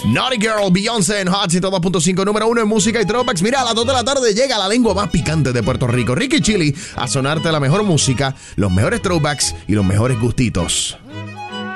Naughty Girl, Beyoncé en Hot 102.5, número 1 en música y throwbacks. Mira, a las 2 de la tarde llega la lengua más picante de Puerto Rico, Ricky Chili, a sonarte la mejor música, los mejores throwbacks y los mejores gustitos.